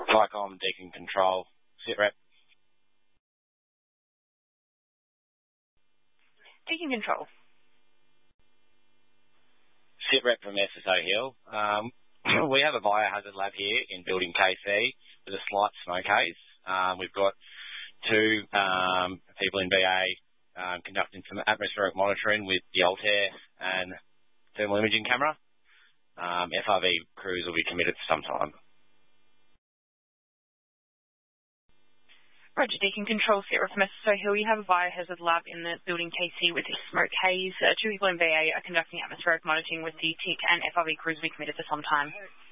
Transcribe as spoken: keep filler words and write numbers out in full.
Vicom, Deacon Control, sit rep. Deacon Control. Sit rep from S S O Hill. Um, we have a biohazard lab here in building K C with a slight smoke haze. Um, we've got two um, people in B A um, conducting some atmospheric monitoring with the Altair and thermal imaging camera. Um, F R V crews will be committed for some time. Roger, Deacon Control, Sarah from S S O Hill. You have a biohazard lab in the building K C with the smoke haze. Uh, two people in B A are conducting atmospheric monitoring with the T I C and F R V crews will be committed for some time.